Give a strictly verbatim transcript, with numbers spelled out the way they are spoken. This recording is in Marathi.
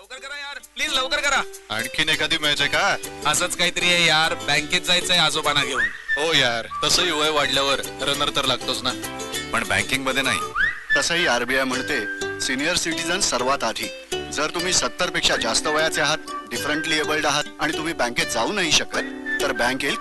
लवकर करा यार, प्लीज लवकर करा. आणखीन एखादी मॅच आहे का? असंच काहीतरी आहे यार, बँकेत जायचंय आजोबांना घेऊन. हो यार, तसंही वय वाढल्यावर रनर तर लागतोच ना. पण बँकिंग मध्ये नाही. तसंही आरबीआय म्हणते सिनियर सिटीजन सर्वात आधी. जर तुम्ही सत्तर पेक्षा जास्त वयाचे आहात, डिफरंटली एबल्ड आहात आणि तुम्ही बँकेत जाऊ नाही शकत तर बँक येईल